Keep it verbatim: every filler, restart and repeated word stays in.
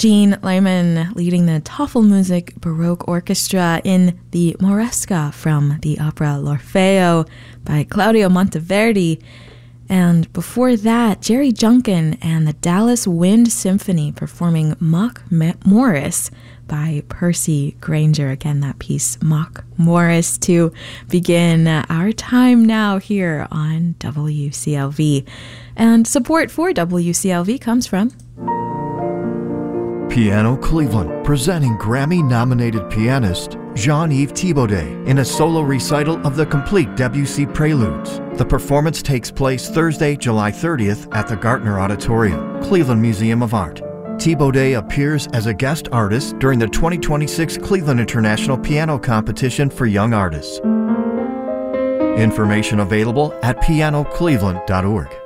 Jean Lyman leading the Tafelmusik Baroque Orchestra in the Moresca from the opera L'Orfeo by Claudio Monteverdi. And before that, Jerry Junkin and the Dallas Wind Symphony performing Mock Morris by Percy Granger. Again, that piece, Mock Morris, to begin our time now here on W C L V. And support for W C L V comes from Piano Cleveland, presenting Grammy-nominated pianist Jean-Yves Thibaudet in a solo recital of the complete Debussy Preludes. The performance takes place Thursday, July thirtieth at the Gartner Auditorium, Cleveland Museum of Art. Thibaudet appears as a guest artist during the twenty twenty-six Cleveland International Piano Competition for Young Artists. Information available at piano cleveland dot org.